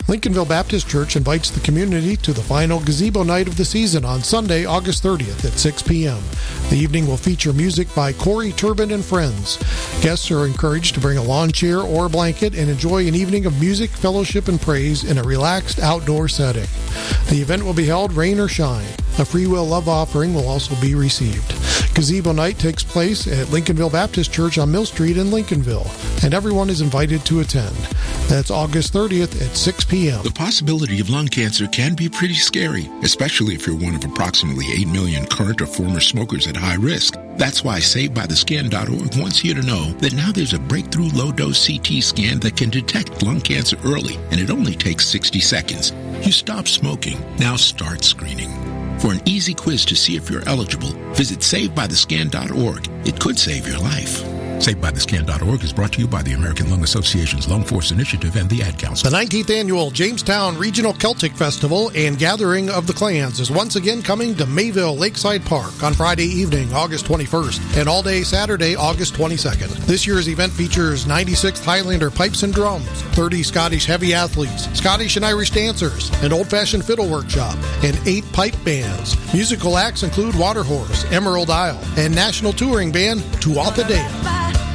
Lincolnville Baptist Church invites the community to the final gazebo night of the season on Sunday, August 30th at 6 p.m. The evening will feature music by Corey Turbin and Friends. Guests are encouraged to bring a lawn chair or a blanket and enjoy an evening of music, fellowship, and praise in a relaxed outdoor setting. The event will be held rain or shine. A free will love offering will also be received. Gazebo night takes place at Lincolnville Baptist Church on Mill Street in Lincolnville, and everyone is invited to attend. That's August 30th at 6 p.m. The possibility of lung cancer can be pretty scary, especially if you're one of approximately 8 million current or former smokers at high risk. That's why SaveByTheScan.org wants you to know that now there's a breakthrough low-dose CT scan that can detect lung cancer early, and it only takes 60 seconds. You stop smoking. Now start screening. For an easy quiz to see if you're eligible, visit SaveByTheScan.org. It could save your life. SaveByTheScan.org is brought to you by the American Lung Association's Lung Force Initiative and the Ad Council. The 19th Annual Jamestown Regional Celtic Festival and Gathering of the Clans is once again coming to Mayville Lakeside Park on Friday evening, August 21st, and all day Saturday, August 22nd. This year's event features 96th Highlander pipes and drums, 30 Scottish heavy athletes, Scottish and Irish dancers, an old-fashioned fiddle workshop, and 8 pipe bands. Musical acts include Waterhorse, Emerald Isle, and national touring band Tuatha Dea.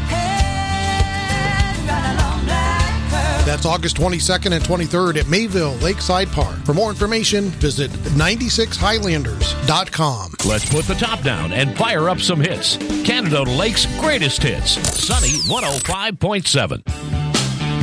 That's August 22nd and 23rd at Mayville Lakeside Park. For more information, visit 96highlanders.com. Let's put the top down and fire up some hits. Canada Lake's greatest hits. Sunny 105.7.